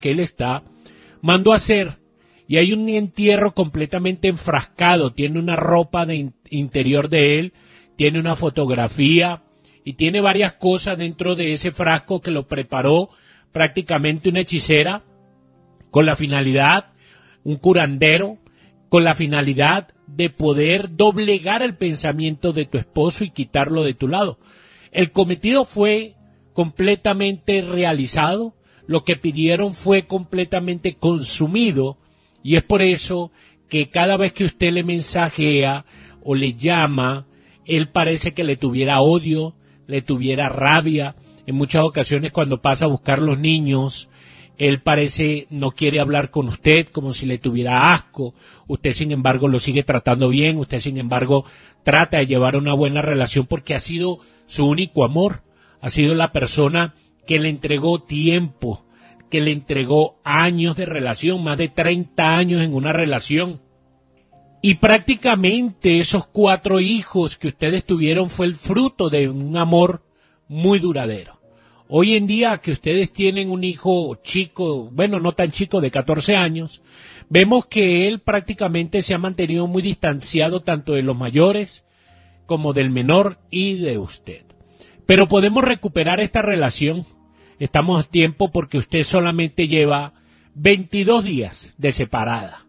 que él está, mandó a hacer. Y hay un entierro completamente enfrascado, tiene una ropa de interior de él, tiene una fotografía y tiene varias cosas dentro de ese frasco que lo preparó prácticamente una hechicera con la finalidad, un curandero, con la finalidad de poder doblegar el pensamiento de tu esposo y quitarlo de tu lado. El cometido fue completamente realizado, lo que pidieron fue completamente consumido, y es por eso que cada vez que usted le mensajea o le llama, él parece que le tuviera odio, le tuviera rabia. En muchas ocasiones cuando pasa a buscar los niños, él parece no quiere hablar con usted, como si le tuviera asco. Usted, sin embargo, lo sigue tratando bien. Usted, sin embargo, trata de llevar una buena relación porque ha sido su único amor. Ha sido la persona que le entregó tiempo, que le entregó años de relación, más de 30 años en una relación. Y prácticamente esos 4 hijos que ustedes tuvieron fue el fruto de un amor muy duradero. Hoy en día que ustedes tienen un hijo chico, bueno, no tan chico, de 14 años, vemos que él prácticamente se ha mantenido muy distanciado tanto de los mayores como del menor y de usted. Pero podemos recuperar esta relación. Estamos a tiempo porque usted solamente lleva 22 días de separada.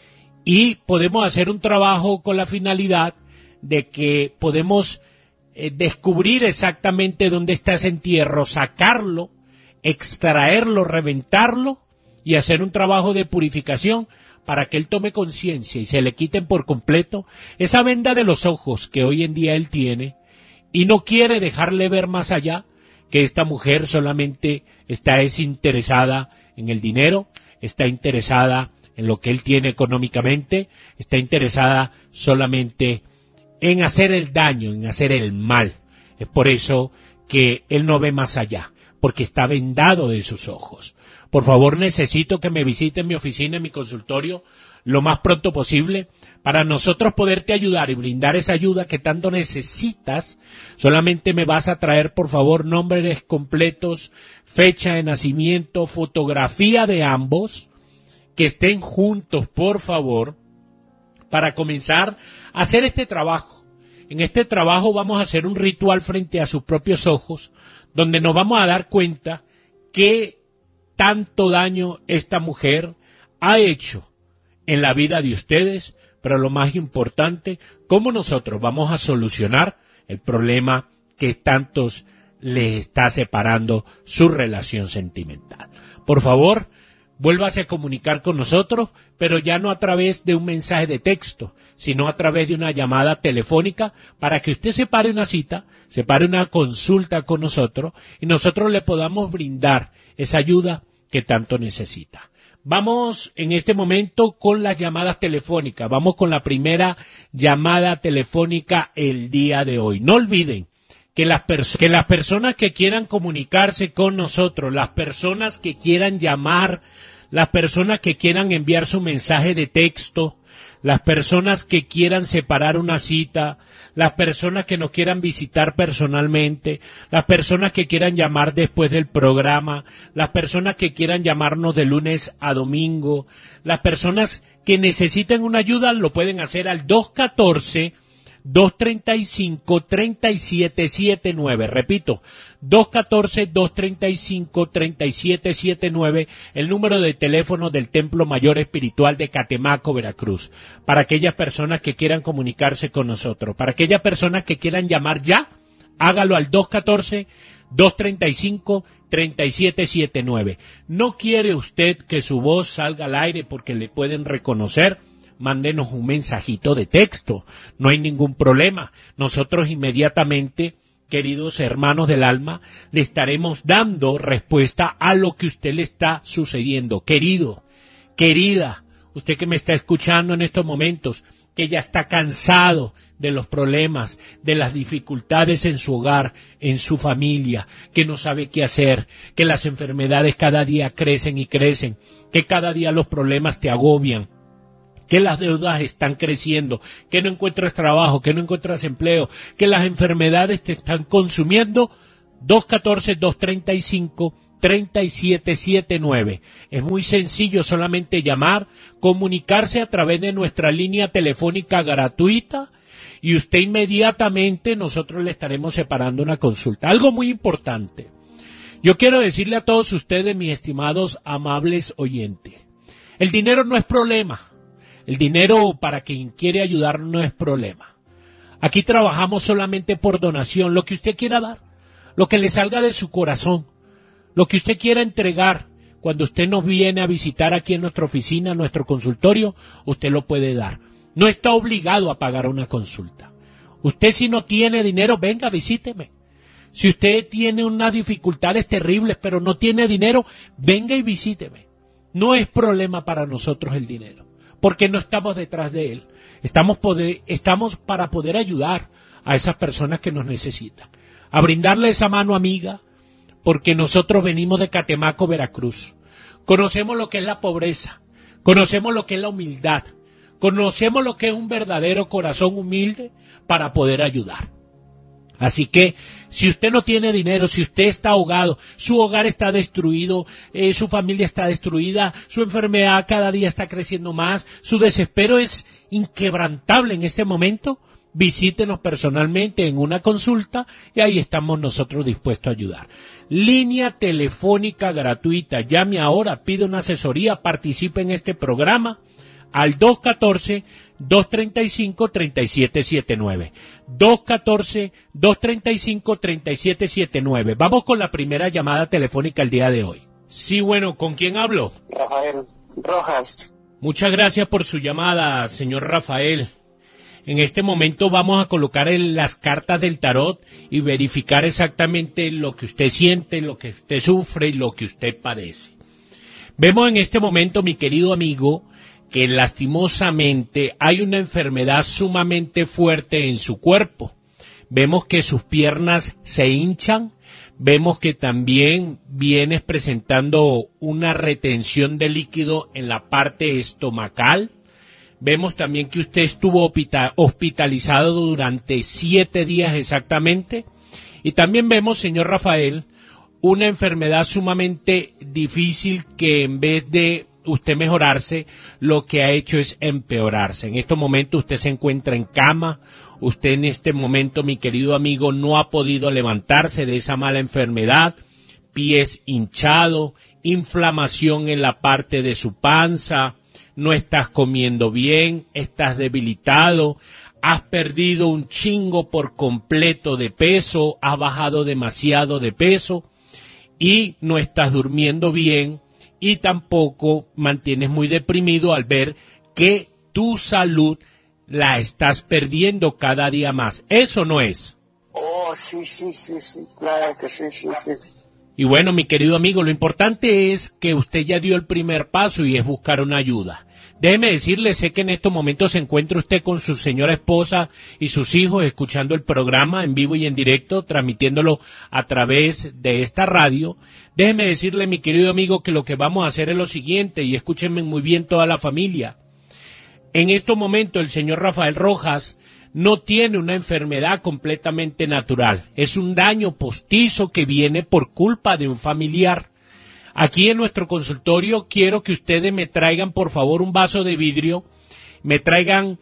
Y podemos hacer un trabajo con la finalidad de que podemos descubrir exactamente dónde está ese entierro, sacarlo, extraerlo, reventarlo y hacer un trabajo de purificación para que él tome conciencia y se le quiten por completo esa venda de los ojos que hoy en día él tiene y no quiere dejarle ver más allá, que esta mujer solamente está desinteresada en el dinero, está interesada en lo que él tiene económicamente, está interesada solamente en hacer el daño, en hacer el mal. Es por eso que él no ve más allá, porque está vendado de sus ojos. Por favor, necesito que me visite en mi oficina, en mi consultorio, lo más pronto posible, para nosotros poderte ayudar y brindar esa ayuda que tanto necesitas. Solamente me vas a traer, por favor, nombres completos, fecha de nacimiento, fotografía de ambos, que estén juntos, por favor, para comenzar a hacer este trabajo. En este trabajo vamos a hacer un ritual frente a sus propios ojos, donde nos vamos a dar cuenta qué tanto daño esta mujer ha hecho en la vida de ustedes, pero lo más importante, cómo nosotros vamos a solucionar el problema que tantos les está separando su relación sentimental. Por favor, vuélvase a comunicar con nosotros, pero ya no a través de un mensaje de texto, sino a través de una llamada telefónica para que usted separe una cita, separe una consulta con nosotros y nosotros le podamos brindar esa ayuda que tanto necesita. Vamos en este momento con las llamadas telefónicas. Vamos con la primera llamada telefónica el día de hoy. No olviden que las personas que quieran comunicarse con nosotros, las personas que quieran llamar, las personas que quieran enviar su mensaje de texto, las personas que quieran separar una cita, las personas que nos quieran visitar personalmente, las personas que quieran llamar después del programa, las personas que quieran llamarnos de lunes a domingo, las personas que necesiten una ayuda lo pueden hacer al 214-235-3779. Repito, 214-235-3779, el número de teléfono del Templo Mayor Espiritual de Catemaco, Veracruz, para aquellas personas que quieran comunicarse con nosotros. Para aquellas personas que quieran llamar ya, hágalo al 214-235-3779. ¿No quiere usted que su voz salga al aire porque le pueden reconocer? Mándenos un mensajito de texto, no hay ningún problema. Nosotros inmediatamente, queridos hermanos del alma, le estaremos dando respuesta a lo que usted le está sucediendo. Querido, querida, usted que me está escuchando en estos momentos, que ya está cansado de los problemas, de las dificultades en su hogar, en su familia, que no sabe qué hacer, que las enfermedades cada día crecen y crecen, que cada día los problemas te agobian, que las deudas están creciendo, que no encuentras trabajo, que no encuentras empleo, que las enfermedades te están consumiendo. 214-235 3779. Es muy sencillo, solamente llamar, comunicarse a través de nuestra línea telefónica gratuita y usted inmediatamente nosotros le estaremos separando una consulta. Algo muy importante. Yo quiero decirle a todos ustedes, mis estimados amables oyentes, el dinero no es problema. El dinero para quien quiere ayudar no es problema. Aquí trabajamos solamente por donación, lo que usted quiera dar, lo que le salga de su corazón, lo que usted quiera entregar. Cuando usted nos viene a visitar aquí en nuestra oficina, en nuestro consultorio, usted lo puede dar. No está obligado a pagar una consulta. Usted si no tiene dinero, venga, visíteme. Si usted tiene unas dificultades terribles, pero no tiene dinero, venga y visíteme. No es problema para nosotros el dinero, porque no estamos detrás de él. Estamos para poder ayudar a esas personas que nos necesitan, a brindarle esa mano amiga, porque nosotros venimos de Catemaco, Veracruz. Conocemos lo que es la pobreza, conocemos lo que es la humildad, conocemos lo que es un verdadero corazón humilde para poder ayudar. Así que, si usted no tiene dinero, si usted está ahogado, su hogar está destruido, su familia está destruida, su enfermedad cada día está creciendo más, su desespero es inquebrantable en este momento, visítenos personalmente en una consulta y ahí estamos nosotros dispuestos a ayudar. Línea telefónica gratuita, llame ahora, pide una asesoría, participe en este programa al 214-235-3779. 214-235-3779. Vamos con la primera llamada telefónica el día de hoy. Sí, bueno, ¿con quién hablo? Rafael Rojas. Muchas gracias por su llamada, señor Rafael. En este momento vamos a colocar las cartas del tarot y verificar exactamente lo que usted siente, lo que usted sufre y lo que usted padece. Vemos en este momento, mi querido amigo, que lastimosamente hay una enfermedad sumamente fuerte en su cuerpo. Vemos que sus piernas se hinchan, vemos que también vienes presentando una retención de líquido en la parte estomacal. Vemos también que usted estuvo hospitalizado durante 7 días exactamente. Y también vemos, señor Rafael, una enfermedad sumamente difícil que en vez de usted mejorarse, lo que ha hecho es empeorarse. En estos momentos usted se encuentra en cama, usted en este momento, mi querido amigo, no ha podido levantarse de esa mala enfermedad, pies hinchados, inflamación en la parte de su panza, no estás comiendo bien, estás debilitado, has perdido un chingo por completo de peso, has bajado demasiado de peso y no estás durmiendo bien. Y tampoco mantienes muy deprimido al ver que tu salud la estás perdiendo cada día más. Eso no es. Oh, sí, claro que sí. Y bueno, mi querido amigo, lo importante es que usted ya dio el primer paso y es buscar una ayuda. Déjeme decirle, sé que en estos momentos se encuentra usted con su señora esposa y sus hijos escuchando el programa en vivo y en directo, transmitiéndolo a través de esta radio. Déjeme decirle, mi querido amigo, que lo que vamos a hacer es lo siguiente, y escúchenme muy bien toda la familia. En estos momentos el señor Rafael Rojas no tiene una enfermedad completamente natural. Es un daño postizo que viene por culpa de un familiar. Aquí en nuestro consultorio quiero que ustedes me traigan, por favor, un vaso de vidrio, me traigan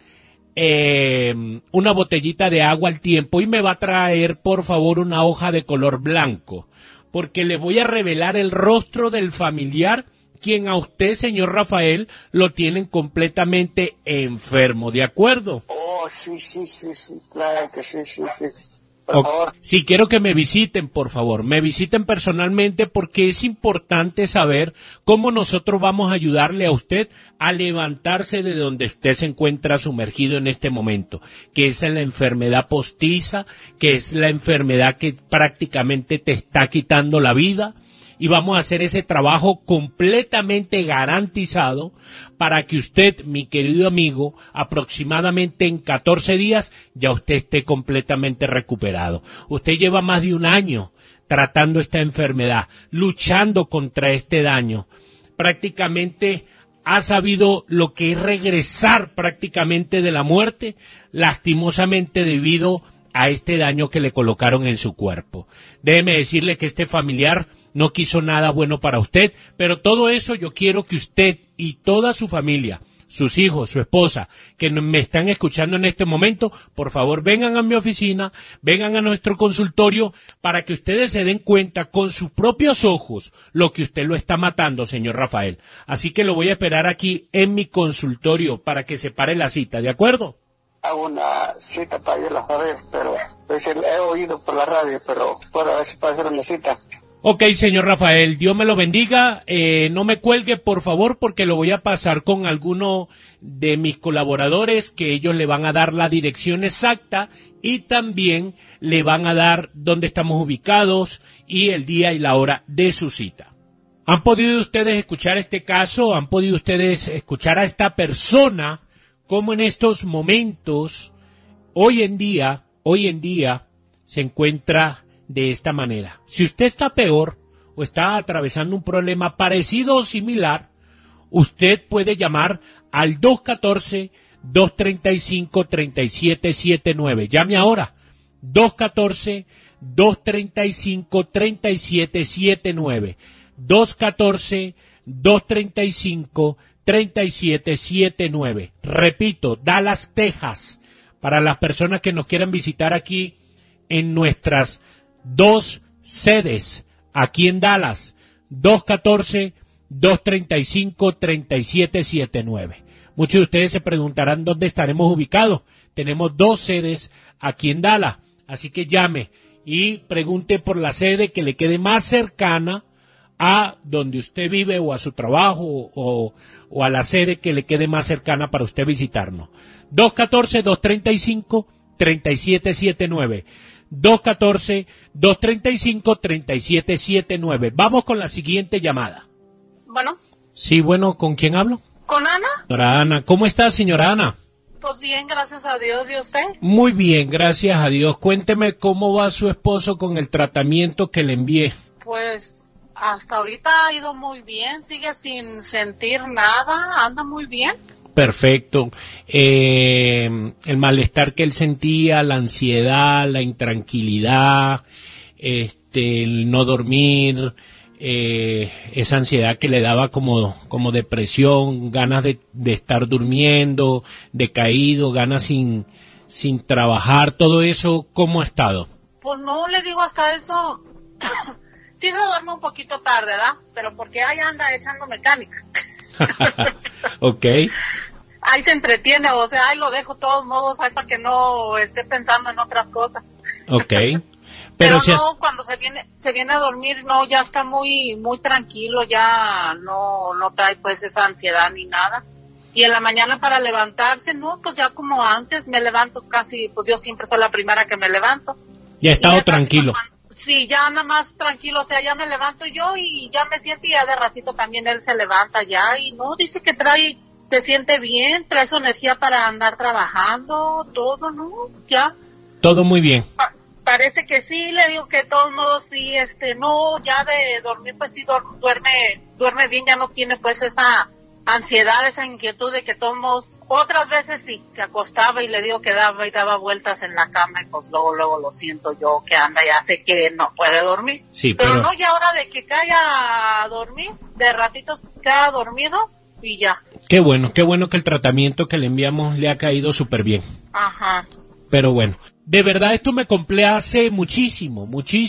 una botellita de agua al tiempo y me va a traer, por favor, una hoja de color blanco, porque le voy a revelar el rostro del familiar, quien a usted, señor Rafael, lo tienen completamente enfermo, ¿de acuerdo? Oh, sí, claro que sí. Por favor. Si quiero que me visiten, por favor, me visiten personalmente porque es importante saber cómo nosotros vamos a ayudarle a usted a levantarse de donde usted se encuentra sumergido en este momento, que es en la enfermedad postiza, que es la enfermedad que prácticamente te está quitando la vida. Y vamos a hacer ese trabajo completamente garantizado para que usted, mi querido amigo, aproximadamente en 14 días ya usted esté completamente recuperado. Usted lleva más de un año tratando esta enfermedad, luchando contra este daño. Prácticamente ha sabido lo que es regresar prácticamente de la muerte, lastimosamente debido a este daño que le colocaron en su cuerpo. Déjeme decirle que este familiar no quiso nada bueno para usted, pero todo eso yo quiero que usted y toda su familia, sus hijos, su esposa, que me están escuchando en este momento, por favor vengan a mi oficina, vengan a nuestro consultorio para que ustedes se den cuenta con sus propios ojos lo que usted lo está matando, señor Rafael. Así que lo voy a esperar aquí en mi consultorio para que se pare la cita, ¿de acuerdo? Hago una cita para irla a ver, pero pues, he oído por la radio, pero puedo ver si puedo hacer una cita. Ok, señor Rafael, Dios me lo bendiga. No me cuelgue, por favor, porque lo voy a pasar con alguno de mis colaboradores, que ellos le van a dar la dirección exacta y también le van a dar dónde estamos ubicados y el día y la hora de su cita. ¿Han podido ustedes escuchar este caso? ¿Han podido ustedes escuchar a esta persona cómo en estos momentos, hoy en día, se encuentra de esta manera? Si usted está peor o está atravesando un problema parecido o similar, usted puede llamar al 214-235-3779. Llame ahora, 214-235-3779. 214-235-3779. Repito, Dallas, Texas, para las personas que nos quieran visitar aquí en nuestras 2 sedes, aquí en Dallas, 214-235-3779. Muchos de ustedes se preguntarán dónde estaremos ubicados. Tenemos 2 sedes aquí en Dallas, así que llame y pregunte por la sede que le quede más cercana a donde usted vive o a su trabajo o a la sede que le quede más cercana para usted visitarnos. 214-235-3779. 214-235-3779. Vamos con la siguiente llamada. Bueno. Sí, bueno, ¿con quién hablo? ¿Con Ana? Señora Ana, ¿cómo está, señora Ana? Pues bien, gracias a Dios. ¿Y usted? Muy bien, gracias a Dios. Cuénteme cómo va su esposo con el tratamiento que le envié. Pues hasta ahorita ha ido muy bien, sigue sin sentir nada, anda muy bien. Perfecto. El malestar que él sentía, la ansiedad, la intranquilidad, el no dormir, esa ansiedad que le daba como depresión, ganas de estar durmiendo, decaído, ganas sin trabajar, todo eso, ¿cómo ha estado? Pues no le digo hasta eso. Sí se duerme un poquito tarde, ¿verdad? Pero porque ahí anda echando mecánica. Ok. Ahí se entretiene, o sea, ahí lo dejo de todos modos, ahí para que no esté pensando en otras cosas. Ok. Pero no, cuando se viene a dormir, no, ya está muy tranquilo, ya no trae pues esa ansiedad ni nada. Y en la mañana para levantarse, no, pues ya como antes me levanto casi, pues yo siempre soy la primera que me levanto. Ya he estado tranquilo. Sí, ya nada más tranquilo, o sea, ya me levanto yo y ya me siento y ya de ratito también él se levanta ya y no, dice que se siente bien, trae su energía para andar trabajando, todo, ¿no? Ya. Todo muy bien. Parece que sí, le digo que de todos modos sí, no, ya de dormir pues sí duerme bien, ya no tiene pues esa ansiedad, esa inquietud de que de todos modos, otras veces sí, se acostaba y le digo que daba vueltas en la cama y pues luego lo siento yo que anda y hace que no puede dormir. Sí, pero no, ya ahora de que caiga a dormir, de ratitos queda dormido y ya. Qué bueno que el tratamiento que le enviamos le ha caído súper bien. Ajá. Pero bueno, de verdad esto me complace muchísimo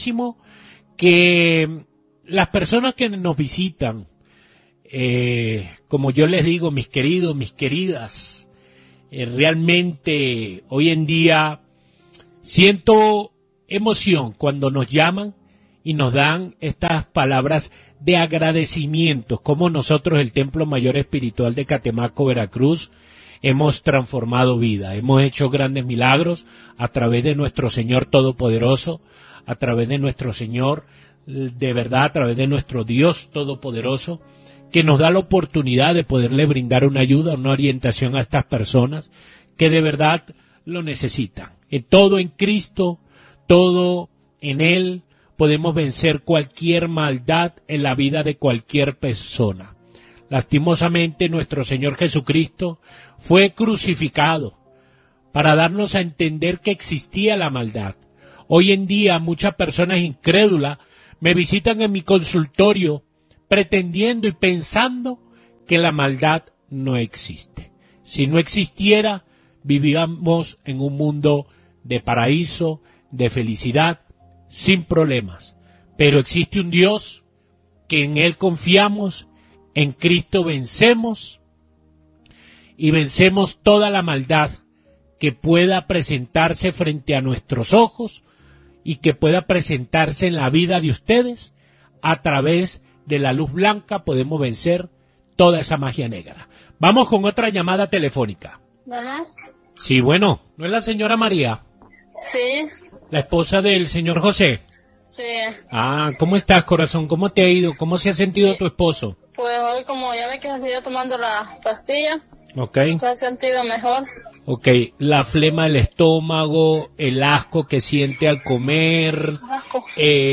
que las personas que nos visitan, como yo les digo, mis queridos, mis queridas, realmente hoy en día siento emoción cuando nos llaman y nos dan estas palabras de agradecimiento, como nosotros, el Templo Mayor Espiritual de Catemaco, Veracruz, hemos transformado vida, hemos hecho grandes milagros a través de nuestro Señor Todopoderoso, a través de nuestro Señor, de verdad, a través de nuestro Dios Todopoderoso, que nos da la oportunidad de poderle brindar una ayuda, una orientación a estas personas que de verdad lo necesitan. Todo en Cristo, todo en Él, podemos vencer cualquier maldad en la vida de cualquier persona. Lastimosamente, nuestro Señor Jesucristo fue crucificado para darnos a entender que existía la maldad. Hoy en día muchas personas incrédulas me visitan en mi consultorio pretendiendo y pensando que la maldad no existe. Si no existiera, vivíamos en un mundo de paraíso, de felicidad, sin problemas. Pero existe un Dios que en Él confiamos, en Cristo vencemos y vencemos toda la maldad que pueda presentarse frente a nuestros ojos y que pueda presentarse en la vida de ustedes. A través de la luz blanca podemos vencer toda esa magia negra. Vamos con otra llamada telefónica. ¿Bueno? Sí, bueno, ¿no es la señora María? Sí, ¿La esposa del señor José? sí. Ah, ¿cómo estás, corazón? ¿Cómo te ha ido? ¿Cómo se ha sentido tu esposo? Pues hoy como ya ve que seguía tomando las pastillas, Ok, pues he sentido mejor. ok. La flema del estómago, el asco que siente al comer, Asco.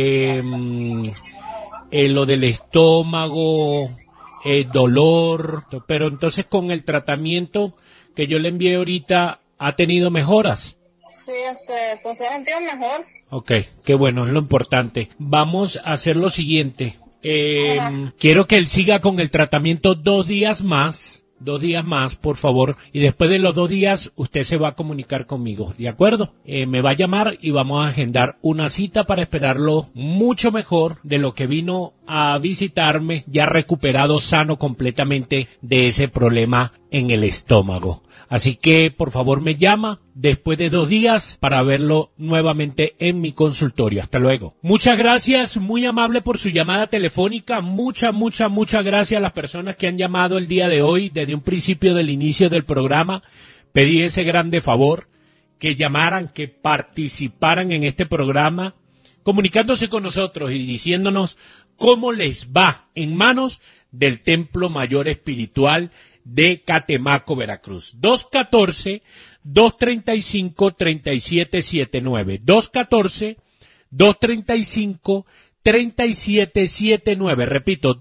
lo del estómago, dolor. Pero entonces con el tratamiento que yo le envié ahorita, ¿ha tenido mejoras? Sí, pues he sentido mejor. Ok, qué bueno, es lo importante. Vamos a hacer lo siguiente. Quiero que él siga con el tratamiento 2 días más, por favor, y después de los 2 días usted se va a comunicar conmigo, ¿de acuerdo? Me va a llamar y vamos a agendar una cita para esperarlo mucho mejor de lo que vino a visitarme, ya recuperado, sano completamente de ese problema en el estómago. Así que, por favor, me llama después de 2 días para verlo nuevamente en mi consultorio. Hasta luego. Muchas gracias, muy amable por su llamada telefónica. Muchas gracias a las personas que han llamado el día de hoy. Desde un principio del inicio del programa, pedí ese grande favor, que llamaran, que participaran en este programa, comunicándose con nosotros y diciéndonos cómo les va en manos del Templo Mayor Espiritual de Catemaco, Veracruz. 214-235-3779. 214-235-3779. Repito,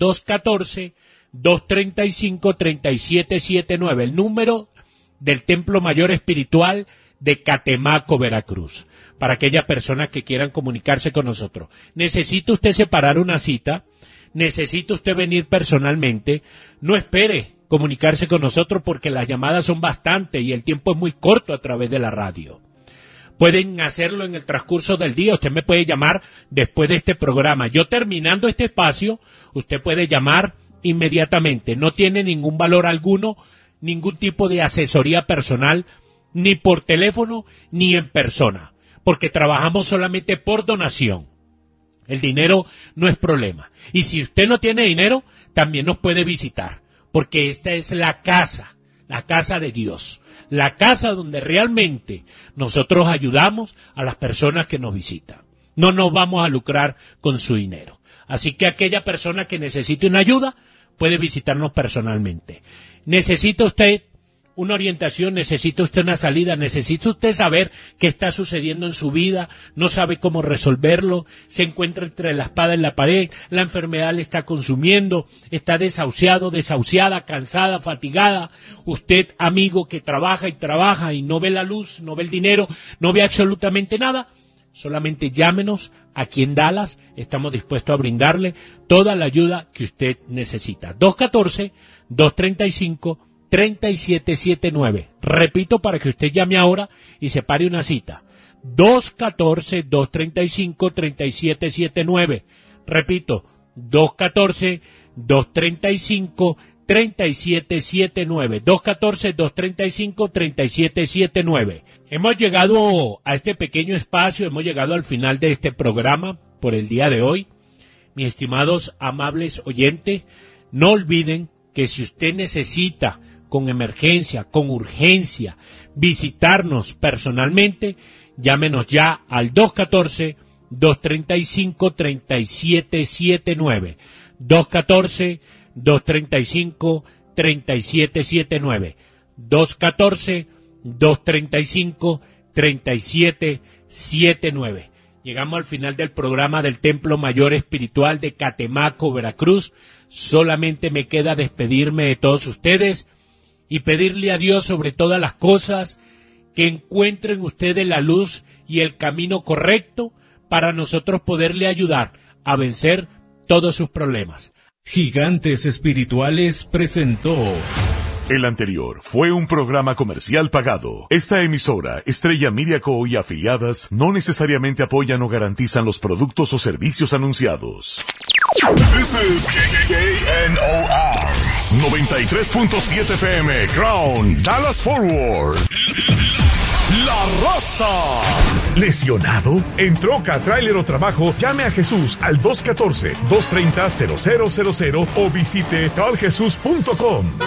214-235-3779. El número del Templo Mayor Espiritual de Catemaco, Veracruz. Para aquellas personas que quieran comunicarse con nosotros. ¿Necesita usted separar una cita? ¿Necesita usted venir personalmente? No espere comunicarse con nosotros porque las llamadas son bastante y el tiempo es muy corto a través de la radio. Pueden hacerlo en el transcurso del día. Usted me puede llamar después de este programa. Yo terminando este espacio, usted puede llamar inmediatamente. No tiene ningún valor alguno, ningún tipo de asesoría personal, ni por teléfono ni en persona, porque trabajamos solamente por donación. El dinero no es problema. Y si usted no tiene dinero, también nos puede visitar. Porque esta es la casa de Dios, la casa donde realmente nosotros ayudamos a las personas que nos visitan. No nos vamos a lucrar con su dinero. Así que aquella persona que necesite una ayuda puede visitarnos personalmente. ¿Necesita usted una orientación? ¿Necesita usted una salida? ¿Necesita usted saber qué está sucediendo en su vida? ¿No sabe cómo resolverlo? ¿Se encuentra entre la espada y la pared? ¿La enfermedad le está consumiendo? ¿Está desahuciado, desahuciada, cansada, fatigada? Usted, amigo, que trabaja y no ve la luz, no ve el dinero, no ve absolutamente nada. Solamente llámenos aquí en Dallas. Estamos dispuestos a brindarle toda la ayuda que usted necesita. 214-235-3779. Repito para que usted llame ahora y separe una cita. 214-235-3779. Repito, 214-235-3779. 214-235-3779. Hemos llegado a este pequeño espacio, hemos llegado al final de este programa por el día de hoy. Mis estimados amables oyentes, no olviden que si usted necesita con emergencia, con urgencia, visitarnos personalmente, llámenos ya al 214-235-3779. 214-235-3779. 214-235-3779. Llegamos al final del programa del Templo Mayor Espiritual de Catemaco, Veracruz. Solamente me queda despedirme de todos ustedes y pedirle a Dios sobre todas las cosas que encuentren ustedes la luz y el camino correcto para nosotros poderle ayudar a vencer todos sus problemas. Gigantes Espirituales presentó. El anterior fue un programa comercial pagado. Esta emisora, Estrella Media Co. y afiliadas, no necesariamente apoyan o garantizan los productos o servicios anunciados. This is KNOR 93.7 FM, Crown, Dallas Forward. La Raza. ¿Lesionado? ¿En troca, tráiler o trabajo? Llame a Jesús al 214-230-0000 o visite taljesus.com.